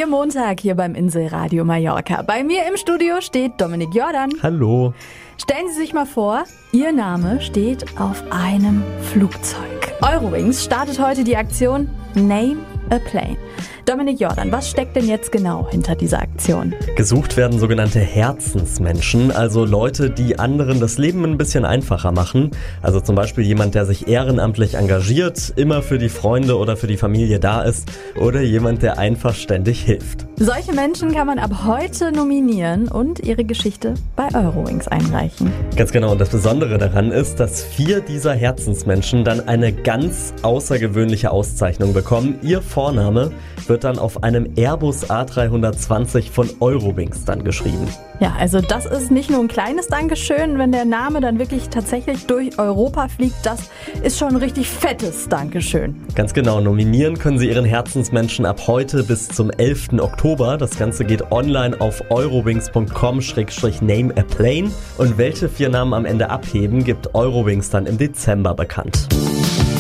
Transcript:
Ihr Montag hier beim Inselradio Mallorca. Bei mir im Studio steht Dominik Jordan. Hallo. Stellen Sie sich mal vor, Ihr Name steht auf einem Flugzeug. Eurowings startet heute die Aktion Name a Plane. Dominik Jordan, was steckt denn jetzt genau hinter dieser Aktion? Gesucht werden sogenannte Herzensmenschen, also Leute, die anderen das Leben ein bisschen einfacher machen. Also zum Beispiel jemand, der sich ehrenamtlich engagiert, immer für die Freunde oder für die Familie da ist, oder jemand, der einfach ständig hilft. Solche Menschen kann man ab heute nominieren und ihre Geschichte bei Eurowings einreichen. Ganz genau, und das Besondere daran ist, dass 4 dieser Herzensmenschen dann eine ganz außergewöhnliche Auszeichnung bekommen. Ihr Vorname wird dann auf einem Airbus A320 von Eurowings dann geschrieben. Ja, also das ist nicht nur ein kleines Dankeschön, wenn der Name dann wirklich tatsächlich durch Europa fliegt, das ist schon ein richtig fettes Dankeschön. Ganz genau, nominieren können Sie Ihren Herzensmenschen ab heute bis zum 11. Oktober. Das Ganze geht online auf eurowings.com/nameaplane und welche 4 Namen am Ende abheben, gibt Eurowings dann im Dezember bekannt.